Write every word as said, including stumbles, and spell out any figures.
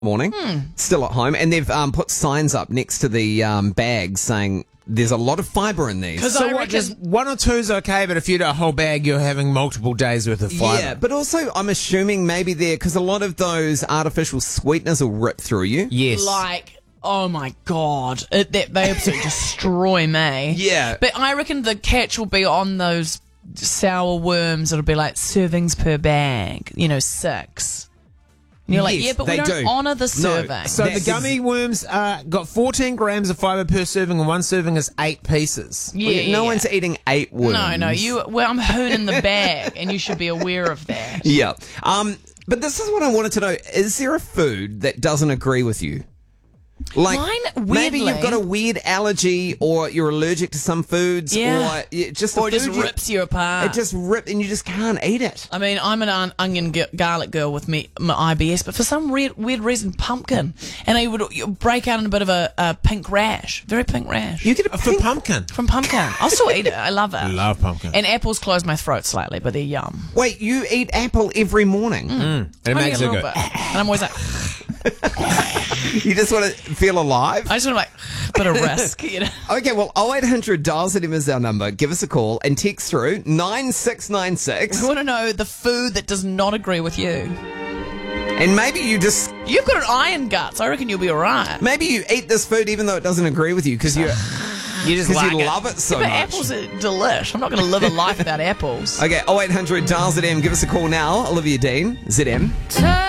morning, Hmm. still at home, and they've um, put signs up next to the um, bags saying there's a lot of fibre in these. Because So I what, reckon just one or two is okay, but if you do a whole bag, you're having multiple days worth of fibre. Yeah, but also I'm assuming maybe they're, because a lot of those artificial sweeteners will rip through you. Yes. like, oh my god, it, they, they absolutely destroy me. Yeah. But I reckon the catch will be on those sour worms. It'll be like servings per bag, you know, six. And you're like, Yes, yeah, but they we don't do. honour the No. serving. So That's the gummy worms uh, got fourteen grams of fibre per serving, and one serving is eight pieces. yeah, Well, yeah, no yeah. one's eating eight worms. No, no, you. Well, I'm hooning the bag, and you should be aware of that. Yeah. Um, but this is what I wanted to know. Is there a food that doesn't agree with you? Like, Mine, maybe you've weirdly- got a weird allergy, or you're allergic to some foods, Yeah. or it just Or a it just food you- rips you apart. It just rip, and you just can't eat it. I mean, I'm an on- onion g- garlic girl with me my I B S, but for some weird weird reason, pumpkin, and I would you break out in a bit of a, a pink rash, very pink rash. You get a Uh, For pink- pumpkin. From pumpkin, I'll still eat it. I love it. Love pumpkin. And apples close my throat slightly, but they're yum. Wait, you eat apple every morning? And it Only makes a it little good. bit, and I'm always like, You just want to feel alive? I just want to like a bit of risk, you know. Okay, well, oh eight hundred dials at him is our number. Give us a call and text through nine six nine six. I want to know the food that does not agree with you. And maybe you just, You've got an iron guts. I reckon you'll be alright. maybe you eat this food even though it doesn't agree with you because you, You just because like you it. love it so But much. apples are delish. I'm not going to live a life without apples. Okay, oh eight hundred dials at him. Give us a call now. Olivia Dean, Z M. Turn